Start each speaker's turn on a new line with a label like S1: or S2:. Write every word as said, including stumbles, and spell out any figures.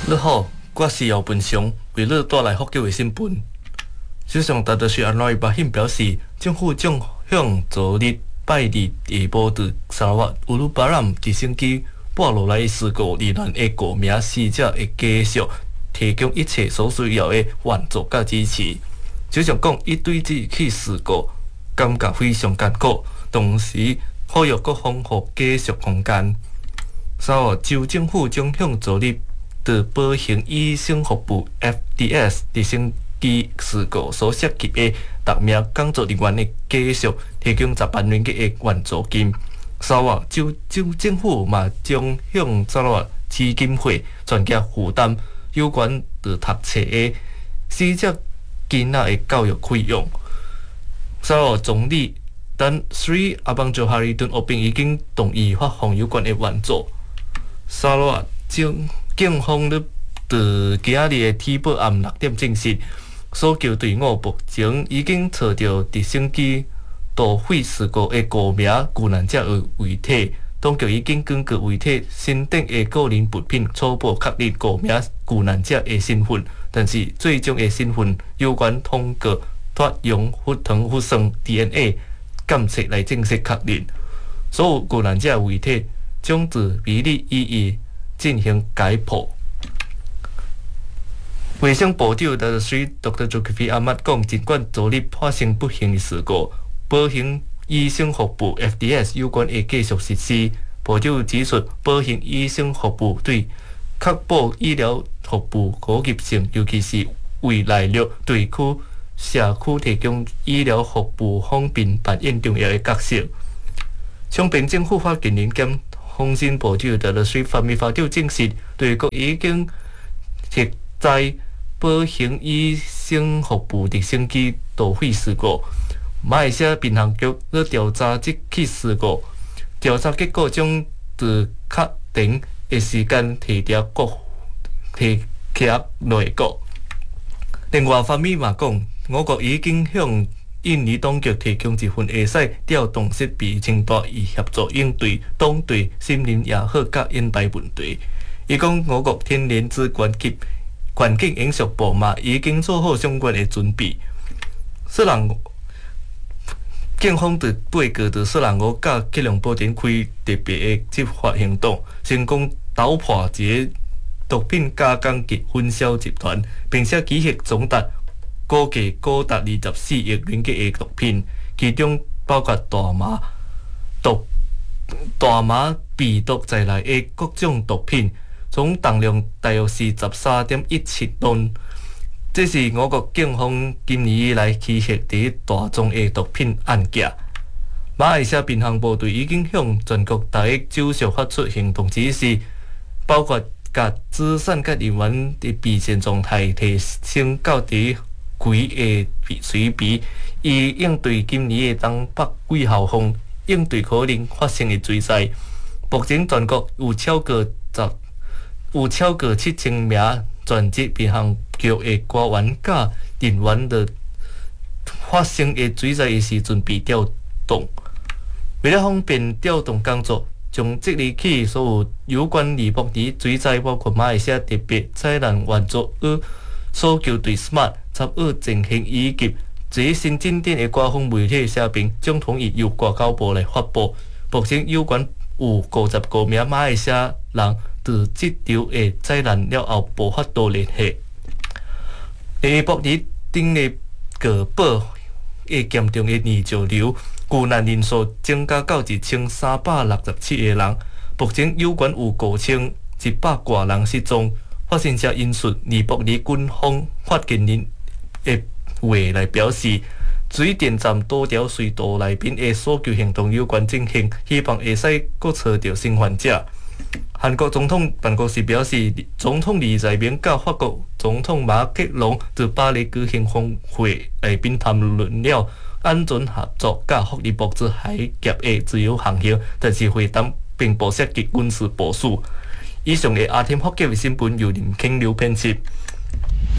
S1: 你好，我是姚本雄，为你带来福建卫新闻。首相特特许安内巴欣表示，政府将向昨日拜日下晡伫沙拉越乌鲁巴兰直升机跌落来事故罹难的五名死者的家属提供一切所需要的援助甲支持。首相讲，伊对这起事故感觉非常艰苦，同时呼吁各方互家属空间。沙拉越州政府将向昨日的保险医生服务 F D S 直升机事故所涉及的六名工作人员的家属提供十万元的援助金。沙拉越州州政府嘛将向沙拉越基金会全额负担有关的读册的死者囡仔的教育费用。沙拉越总理但 Sri Abang Johari Tun Oping 已经同意发放有关的援助。沙拉越警警方咧，伫今日的天报暗六点证实，搜救队伍目前已经找到直升机墜毁事故的五名遇难者的遗体。当局已经根据遗体身顶的个人物品初步确认五名遇难者的身份，但是最终的身份有关通过脱氧血糖血栓 D N A 检测来正式确认。所有遇难者的遗体将自比例一一进行解剖。卫生部长的水 Doctor Zulkifli Ahmad 讲，尽管昨日发生不幸的事故，保险医生服务 F D S 有关会继续实施。部长指出，保险医生服务对确保医疗服务可及性，尤其是为内陆地区社区提供医疗服务方面扮演重要的角色。双边政府发言人兼通信部长的水发面发表证实，对国已经撤在保险医生服务直升机墜毁事故。马来西亚民航局在调查这起事故，调查结果将在确定的时间提交国提交内阁。另外方面嘛讲，我国已经向印尼当局提供一份会使调动设备清单，以协助应对当地森林野火甲烟害问题。伊讲，我国天然资源及环境影响部嘛已经做好相关的准备。雪兰警方伫八月伫雪兰莪甲吉隆坡展开特别的执法行动，成功捣破一个毒品加工及分销集团，并且取获总达估计高达二十四亿元的毒品，其中包括大麻、毒、大麻、避毒在内的各种毒品，总重量大约是十三点一七吨。这是我国警方今年以来取获第一大宗的毒品案件。马来西亚民航部队已经向全国大一州属发出行动指示，包括甲资产甲人员的备战状态提升到伫规个水平，以应对今年的东北季候风，应对可能发生的水灾。目前全国有超过十有超过七千名全职民航局的官员甲人员的发生的水灾的时阵被调动。为了方便调动工作，从即日起，所有有关尼泊尔水灾，包括马来西亚特别灾难援助与搜救队 S M A R T 参与进行，以及最新进展的官方媒体社评，将统一由外交部来发布。目前有关有五十五名马来西亚人自这场的灾难了后无法度联系。尼泊尔顶日个报的严重的泥石流，遇难人数增加到一千三百六十七个人，目前有关有五千一百多人失踪。发生者引述尼泊尔军方发言人的话来表示，水电站多条隧道内面的搜救行动有关进行，希望会使搁找到生还者。韩国总统办公室表示，总统李在明甲法国总统马克龙在巴黎举行峰会内面谈论了安全合作甲福利物资海峡的自由航行，但是会谈并不涉及军事部署。以上的阿天福建卫新闻由林庆刘编辑。